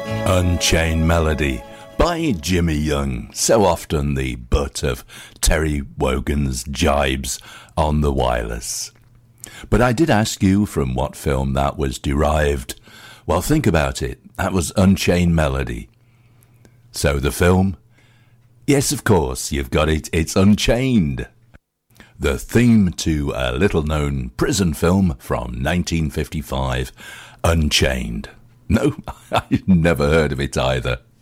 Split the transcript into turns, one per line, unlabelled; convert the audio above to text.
Unchained Melody by Jimmy Young, so often the butt of Terry Wogan's jibes on the wireless. But I did ask you from what film that was derived. Well, think about it. That was Unchained Melody. So the film? Yes, of course, you've got it. It's Unchained. The theme to a little-known prison film from 1955, Unchained. No, I've never heard of it either.